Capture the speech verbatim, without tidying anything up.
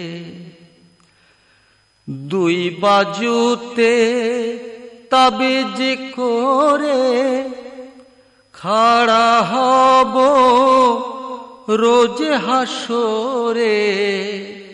দুই বাজুতে তাবিজ করে খাড়া হব রোজ হাসরে।